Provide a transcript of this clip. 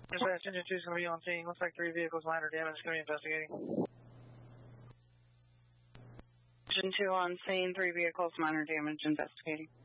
Dispatch, engine 2 is going to be on scene. Looks like 3 vehicles, minor damage. Going to be investigating. Engine 2 on scene, 3 vehicles, minor damage, investigating.